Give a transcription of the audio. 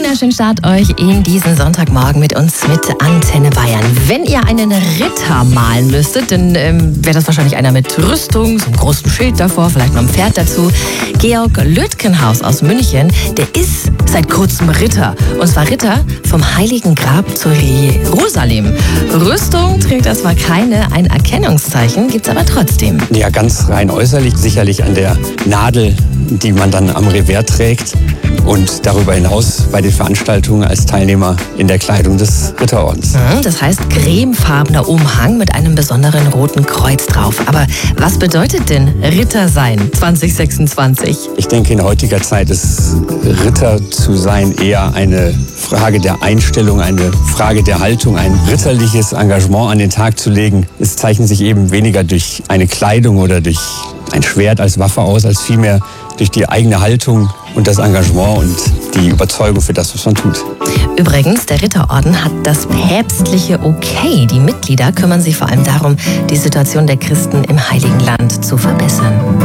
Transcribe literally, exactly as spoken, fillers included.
wunderschönen Start euch in diesen Sonntagmorgen mit uns mit Antenne Bayern. Wenn ihr einen Ritter malen müsstet, dann ähm, wäre das wahrscheinlich einer mit Rüstung, so einem großen Schild davor, vielleicht noch ein Pferd dazu. Georg Lütkenhaus aus München, der ist seit kurzem Ritter. Und zwar Ritter vom Heiligen Grab zu Jerusalem. Rüstung trägt er zwar keine, ein Erkennungszeichen gibt's aber trotzdem. Ja, ganz rein äußerlich, sicherlich an der Nadel, die man dann am Revers trägt. Und darüber hinaus bei den Veranstaltungen als Teilnehmer in der Kleidung des Ritterordens. Das heißt cremefarbener Umhang mit einem besonderen roten Kreuz drauf. Aber was bedeutet denn Ritter sein zwanzig sechsundzwanzig? Ich denke, in heutiger Zeit ist Ritter zu sein eher eine Frage der Einstellung, eine Frage der Haltung, ein ritterliches Engagement an den Tag zu legen. Es zeichnet sich eben weniger durch eine Kleidung oder durch ein Schwert als Waffe aus, als vielmehr durch die eigene Haltung und das Engagement und die Überzeugung für das, was man tut. Übrigens, der Ritterorden hat das päpstliche Okay. Die Mitglieder kümmern sich vor allem darum, die Situation der Christen im Heiligen Land zu verbessern.